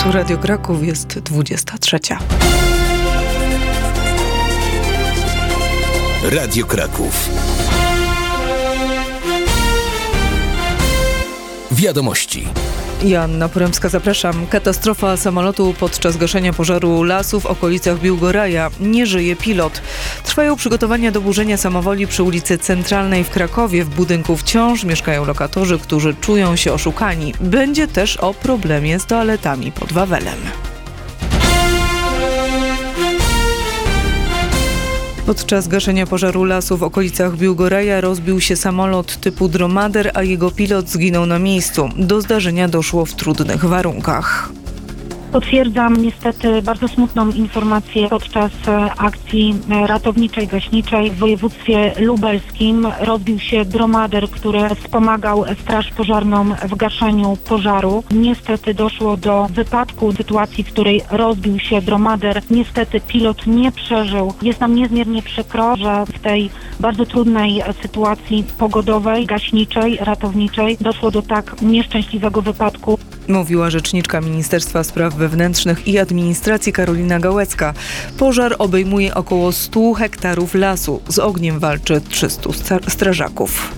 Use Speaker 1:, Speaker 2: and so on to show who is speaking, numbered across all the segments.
Speaker 1: Tu Radio Kraków, jest 23.
Speaker 2: Radio Kraków. Wiadomości.
Speaker 1: Joanna Poremska, zapraszam. Katastrofa samolotu podczas gaszenia pożaru lasu w okolicach Biłgoraja. Nie żyje pilot. Trwają przygotowania do burzenia samowoli przy ulicy Centralnej w Krakowie. W budynku wciąż mieszkają lokatorzy, którzy czują się oszukani. Będzie też o problemie z toaletami pod Wawelem. Podczas gaszenia pożaru lasu w okolicach Biłgoraja rozbił się samolot typu Dromader, a jego pilot zginął na miejscu. Do zdarzenia doszło w trudnych warunkach.
Speaker 3: Potwierdzam niestety bardzo smutną informację. Podczas akcji ratowniczej, gaśniczej w województwie lubelskim rozbił się Dromader, który wspomagał straż pożarną w gaszeniu pożaru. Niestety doszło do wypadku, sytuacji, w której rozbił się Dromader. Niestety pilot nie przeżył. Jest nam niezmiernie przykro, że w tej bardzo trudnej sytuacji pogodowej, gaśniczej, ratowniczej doszło do tak nieszczęśliwego wypadku.
Speaker 1: Mówiła rzeczniczka Ministerstwa Spraw Wewnętrznych i Administracji Karolina Gałecka. Pożar obejmuje około 100 hektarów lasu. Z ogniem walczy 300 strażaków.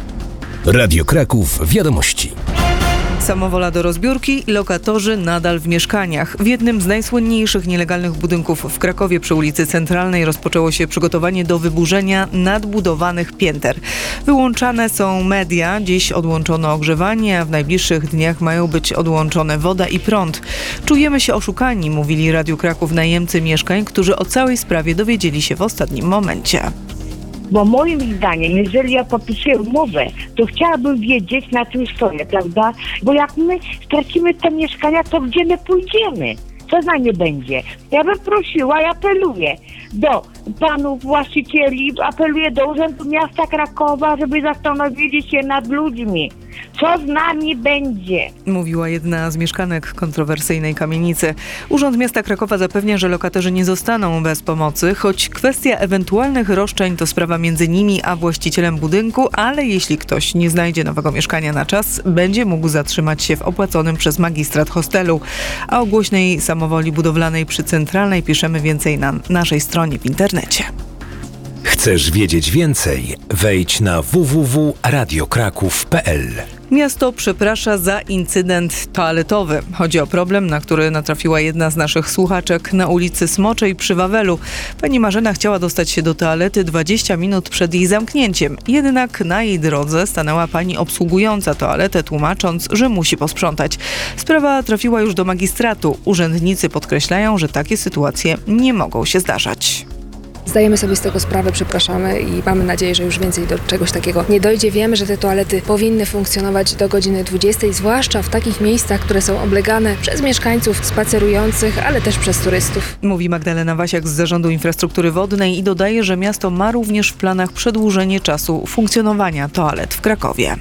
Speaker 2: Radio Kraków. Wiadomości.
Speaker 1: Samowola do rozbiórki, lokatorzy nadal w mieszkaniach. W jednym z najsłynniejszych nielegalnych budynków w Krakowie przy ulicy Centralnej rozpoczęło się przygotowanie do wyburzenia nadbudowanych pięter. Wyłączane są media, dziś odłączono ogrzewanie, a w najbliższych dniach mają być odłączone woda i prąd. Czujemy się oszukani, mówili Radiu Kraków najemcy mieszkań, którzy o całej sprawie dowiedzieli się w ostatnim momencie.
Speaker 4: Bo moim zdaniem, jeżeli ja podpisuję umowę, to chciałabym wiedzieć, na czym stoję, prawda? Bo jak my stracimy te mieszkania, to gdzie my pójdziemy? Co za nie będzie? Ja bym prosiła i apeluję do panów właścicieli, apeluję do Urzędu Miasta Krakowa, żeby zastanowili się nad ludźmi. Co z nami będzie?
Speaker 1: Mówiła jedna z mieszkanek kontrowersyjnej kamienicy. Urząd Miasta Krakowa zapewnia, że lokatorzy nie zostaną bez pomocy, choć kwestia ewentualnych roszczeń to sprawa między nimi a właścicielem budynku, ale jeśli ktoś nie znajdzie nowego mieszkania na czas, będzie mógł zatrzymać się w opłaconym przez magistrat hostelu. A o głośnej samowoli budowlanej przy Centralnej piszemy więcej na naszej stronie w internecie.
Speaker 2: Chcesz wiedzieć więcej? Wejdź na www.radiokraków.pl.
Speaker 1: Miasto przeprasza za incydent toaletowy. Chodzi o problem, na który natrafiła jedna z naszych słuchaczek na ulicy Smoczej przy Wawelu. Pani Marzena chciała dostać się do toalety 20 minut przed jej zamknięciem. Jednak na jej drodze stanęła pani obsługująca toaletę, tłumacząc, że musi posprzątać. Sprawa trafiła już do magistratu. Urzędnicy podkreślają, że takie sytuacje nie mogą się zdarzać.
Speaker 5: Zdajemy sobie z tego sprawę, przepraszamy i mamy nadzieję, że już więcej do czegoś takiego nie dojdzie. Wiemy, że te toalety powinny funkcjonować do godziny 20, zwłaszcza w takich miejscach, które są oblegane przez mieszkańców spacerujących, ale też przez turystów.
Speaker 1: Mówi Magdalena Wasiak z Zarządu Infrastruktury Wodnej i dodaje, że miasto ma również w planach przedłużenie czasu funkcjonowania toalet w Krakowie.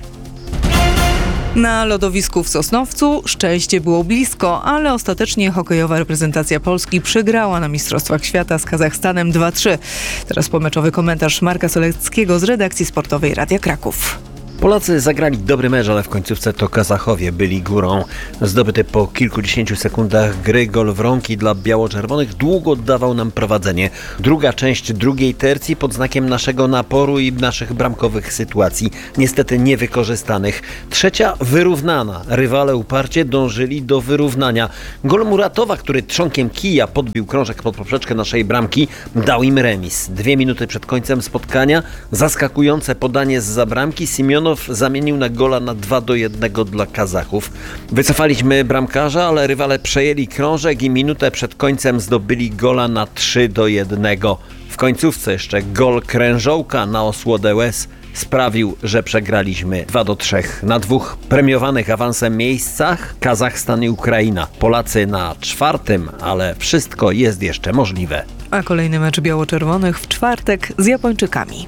Speaker 1: Na lodowisku w Sosnowcu szczęście było blisko, ale ostatecznie hokejowa reprezentacja Polski przegrała na Mistrzostwach Świata z Kazachstanem 2-3. Teraz pomeczowy komentarz Marka Soleckiego z redakcji sportowej Radia Kraków.
Speaker 6: Polacy zagrali dobry mecz, ale w końcówce to Kazachowie byli górą. Zdobyty po kilkudziesięciu sekundach gry gol w rąki dla biało-czerwonych długo oddawał nam prowadzenie. Druga część drugiej tercji pod znakiem naszego naporu i naszych bramkowych sytuacji, niestety niewykorzystanych. Trzecia wyrównana. Rywale uparcie dążyli do wyrównania. Gol Muratowa, który trzonkiem kija podbił krążek pod poprzeczkę naszej bramki, dał im remis. 2 minuty przed końcem spotkania zaskakujące podanie zza bramki Simionow zamienił na gola na 2-1 dla Kazachów. Wycofaliśmy bramkarza, ale rywale przejęli krążek i minutę przed końcem zdobyli gola na 3-1. W końcówce jeszcze gol Krężołka na osłodę łez sprawił, że przegraliśmy 2-3. Na 2 premiowanych awansem miejscach Kazachstan i Ukraina. Polacy na 4, ale wszystko jest jeszcze możliwe.
Speaker 1: A kolejny mecz biało-czerwonych w czwartek z Japończykami.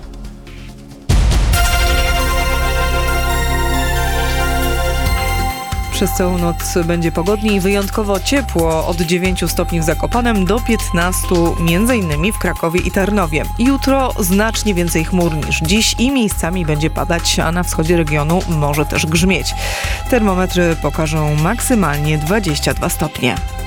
Speaker 1: Przez całą noc będzie pogodnie i wyjątkowo ciepło. Od 9 stopni w Zakopanem do 15 m.in. w Krakowie i Tarnowie. Jutro znacznie więcej chmur niż dziś i miejscami będzie padać, a na wschodzie regionu może też grzmieć. Termometry pokażą maksymalnie 22 stopnie.